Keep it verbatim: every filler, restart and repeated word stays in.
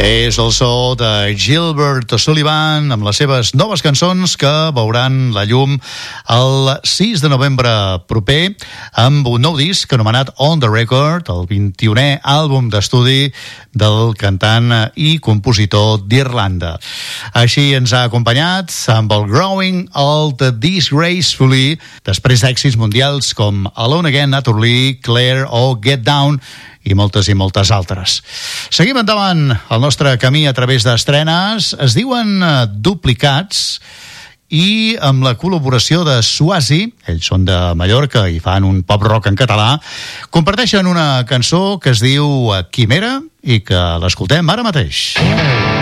És el so de Gilbert O'Sullivan amb les seves noves cançons que veuran la llum el sis de novembre proper amb un nou disc anomenat On the Record, el vint-i-unè àlbum d'estudi del cantant i compositor d'Irlanda. Així ens ha acompanyat amb el Growing Old Disgracefully, després d'èxits mundials com Alone Again, Naturally, Claire o Get Down, i moltes i moltes altres. Seguim endavant el nostre camí a través d'estrenes. Es diuen Duplicats i amb la col·laboració de Swazi, ells són de Mallorca i fan un pop rock en català, comparteixen una cançó que es diu Quimera i que l'escoltem ara mateix.